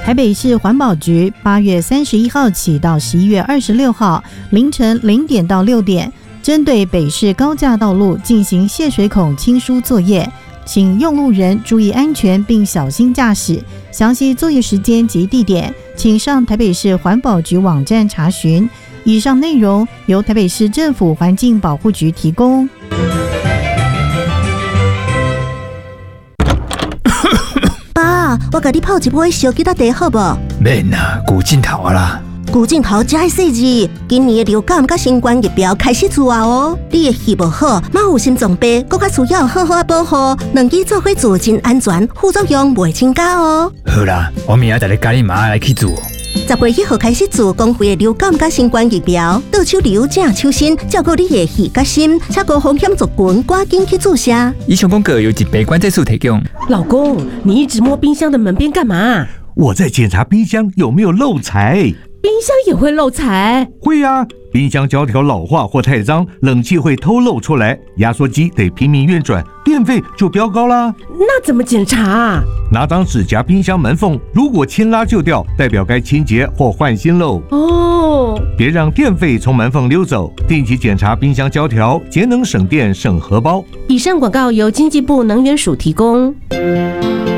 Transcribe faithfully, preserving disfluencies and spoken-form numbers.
台北市环保局八月三十一号起到十一月二十六号凌晨零点到六点，针对北市高架道路进行泄水孔清疏作业，请用路人注意安全并小心驾驶。详细作业时间及地点，请上台北市环保局网站查询。以上内容由台北市政府环境保护局提供。 爸，我给你泡一杯小吉他茶好不？ 免啦，古镜头啦。 古镜头真细致，今年的流感甲新冠疫苗开始做啊哦。你的肺不好，嘛有心脏病，更加需要好好保护。两支做伙做真安全，副作用袂增加哦。 好啦，我明仔载甲你妈来去做。 十月一号开始做公费的流感甲新冠疫苗，到手流正手心，照顾你的肺甲心，且高风险族群赶紧去注射。 以上广告由一百关赞数提供。 老公，你一直摸冰箱的门边干嘛？ 我在检查冰箱有没有漏财。 冰箱也会漏财？ 会啊，冰箱胶条老化或太脏，冷气会偷漏出来，压缩机得拼命运转，电费就飙高啦。 那怎么检查啊？ 拿张纸夹冰箱门缝，如果牵拉就掉，代表该清洁或换新喽。 哦， 别让电费从门缝溜走，定期检查冰箱胶条，节能省电省荷包。 以上广告由经济部能源署提供。